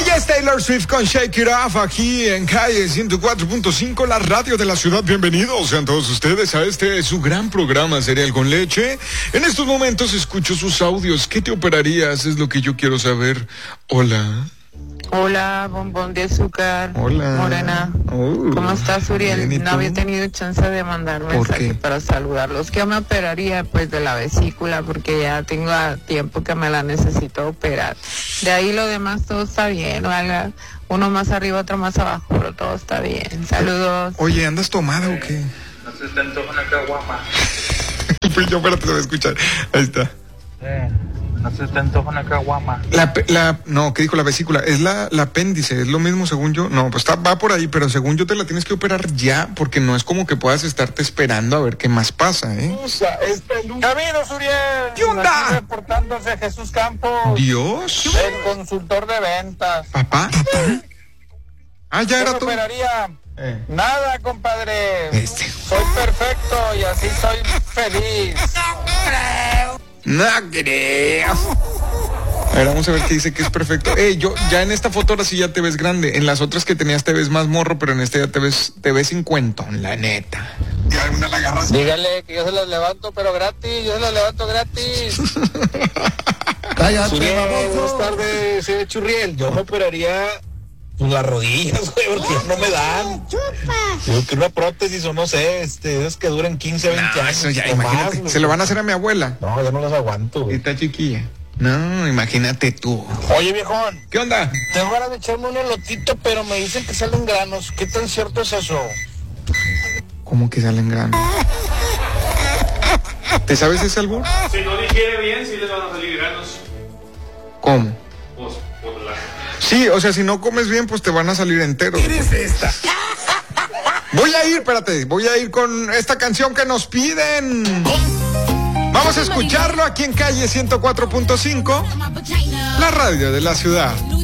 Ella es Taylor Swift con Shake It Off aquí en Calle 104.5, la radio de la ciudad. Bienvenidos sean todos ustedes a su gran programa Cereal con Leche. En estos momentos escucho sus audios. ¿Qué te operarías? Es lo que yo quiero saber. Hola. Hola, bombón de azúcar. Hola. Morena. ¿Cómo estás, Uriel? No había tenido chance de mandar mensaje para saludarlos. ¿Qué me operaría? Pues de la vesícula, porque ya tengo tiempo que me la necesito operar. De ahí lo demás todo está bien. Haga uno más arriba, otro más abajo, pero todo está bien. Saludos. Oye, ¿andas tomada o qué? No se te antoja una caguama. Pues yo, espérate, te voy a escuchar. Ahí está. No se te antoja una caguama. No, ¿qué dijo la vesícula? Es la apéndice, es lo mismo según yo. No, pues va por ahí, pero según yo te la tienes que operar ya, porque no es como que puedas estarte esperando a ver qué más pasa, ¿eh? Caminos, Uriel. ¿Qué onda? Aquí reportándose Jesús Campos. Dios. El consultor de ventas. ¿Papá? Ah, ya ¿Qué era me tú. operaría? Nada, compadre. Soy perfecto y así soy feliz. No creo. A ver, vamos a ver qué dice que es perfecto. Yo ya en esta foto ahora sí ya te ves grande. En las otras que tenías te ves más morro, pero en esta ya te ves cincuentón, la neta. Dígale que yo se las levanto, pero gratis. Yo se las levanto gratis. Cállate, Buenas tardes, señor Churriel. Yo me operaría las rodillas, güey, porque no me dan. Yo que una prótesis o no sé, es que duran 15, 20 años. Eso ya, imagínate. Se lo van a hacer a mi abuela. No, yo no las aguanto, güey. Está chiquilla. No, imagínate tú. Oye, viejón. ¿Qué onda? Tengo ganas de echarme un elotito, pero me dicen que salen granos. ¿Qué tan cierto es eso? ¿Cómo que salen granos? ¿Te sabes ese albur? Si no digiere bien, sí les van a salir granos. ¿Cómo? Pues por la... Sí, o sea, si no comes bien, pues te van a salir enteros. ¿Quién es esta? Voy a ir con esta canción que nos piden. Vamos a escucharlo aquí en Calle 104.5, la radio de la ciudad.